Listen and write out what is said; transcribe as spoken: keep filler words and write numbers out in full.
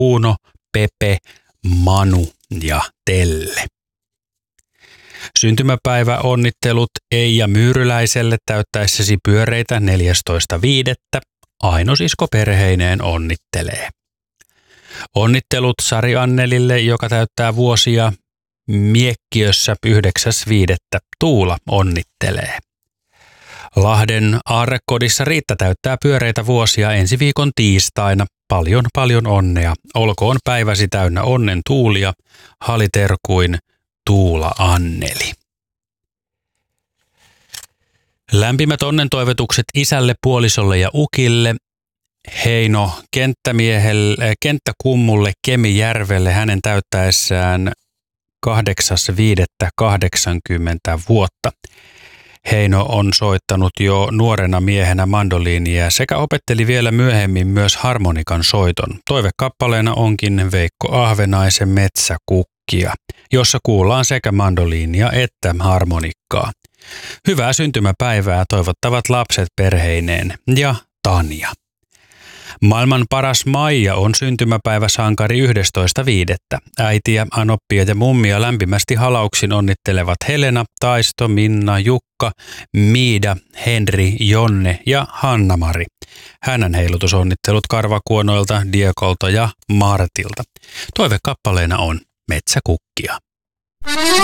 Uno, Pepe, Manu ja Telle. Syntymäpäivä onnittelut Eija Myyryläiselle täyttäessäsi pyöreitä neljästoista viidettä Aino-sisko perheineen onnittelee. Onnittelut Sari Annelille, joka täyttää vuosia Miekkiössä yhdeksäs viidettä Tuula onnittelee. Lahden aarrekodissa Riitta täyttää pyöreitä vuosia ensi viikon tiistaina. Paljon paljon onnea. Olkoon päiväsi täynnä onnen tuulia. Haliterkuin Tuula Anneli. Lämpimät onnentoivotukset isälle, puolisolle ja ukille. Heino kenttämiehelle, kenttäkummulle Kemijärvelle hänen täyttäessään kahdeksas viidettä kahdeksankymmentä vuotta. Heino on soittanut jo nuorena miehenä mandoliinia sekä opetteli vielä myöhemmin myös harmonikan soiton. Toivekappaleena onkin Veikko Ahvenaisen Metsäkukkia, jossa kuullaan sekä mandoliinia että harmonikkaa. Hyvää syntymäpäivää toivottavat lapset perheineen ja Tanja. Maailman paras Maija on syntymäpäiväsankari yhdestoista viidettä Äitiä, anoppia ja mummia lämpimästi halauksin onnittelevat Helena, Taisto, Minna, Jukka, Miida, Henri, Jonne ja Hanna-Mari. Hänen heilutusonnittelut Karvakuonoilta, Diekolta ja Martilta. Toivekappaleena on Metsäkukkia.